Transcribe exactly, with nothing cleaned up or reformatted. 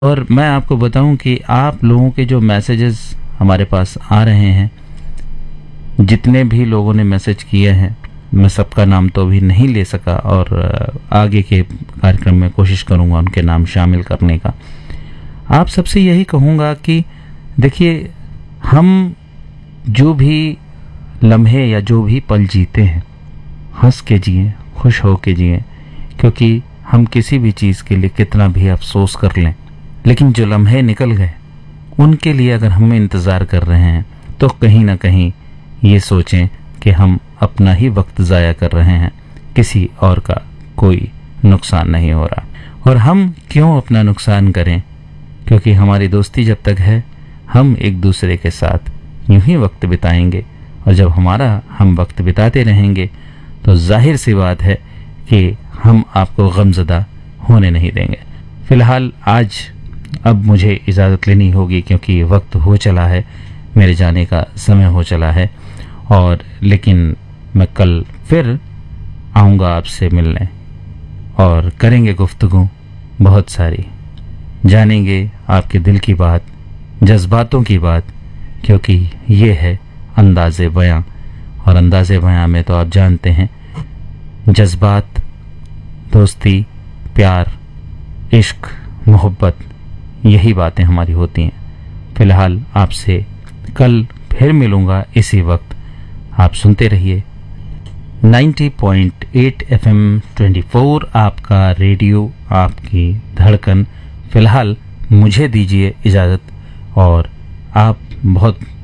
और मैं आपको बताऊं कि आप लोगों के जो मैसेजेस हमारे पास आ रहे हैं, जितने भी लोगों ने मैसेज किए हैं, मैं सबका नाम तो अभी नहीं ले सका और आगे के कार्यक्रम में कोशिश करूंगा उनके नाम शामिल करने का। आप सबसे यही कहूँगा कि देखिए, हम जो भी लम्हे या जो भी पल जीते हैं, हंस के जिए, खुश हो के जिए, क्योंकि हम किसी भी चीज़ के लिए कितना भी अफसोस कर लें, लेकिन जो लम्हे निकल गए उनके लिए अगर हम इंतज़ार कर रहे हैं तो कहीं ना कहीं ये सोचें कि हम अपना ही वक्त ज़ाया कर रहे हैं, किसी और का कोई नुकसान नहीं हो रहा। और हम क्यों अपना नुकसान करें, क्योंकि हमारी दोस्ती जब तक है हम एक दूसरे के साथ यूं ही वक्त बिताएंगे, और जब हमारा हम वक्त बिताते रहेंगे तो जाहिर सी बात है कि हम आपको गमज़दा होने नहीं देंगे। फ़िलहाल आज अब मुझे इजाज़त लेनी होगी, क्योंकि वक्त हो चला है, मेरे जाने का समय हो चला है। और लेकिन मैं कल फिर आऊँगा आपसे मिलने और करेंगे गुफ्तगू बहुत सारी, जानेंगे आपके दिल की बात, जज्बातों की बात, क्योंकि ये है अंदाज़े बयां। और अंदाज़े बयां में तो आप जानते हैं, जज्बात, दोस्ती, प्यार, इश्क, मोहब्बत, यही बातें हमारी होती हैं। फ़िलहाल आपसे कल फिर मिलूँगा इसी वक्त। आप सुनते रहिए नब्बे पॉइंट आठ एफएम चौबीस, आपका रेडियो, आपकी धड़कन। फ़िलहाल मुझे दीजिए इजाज़त और आप बहुत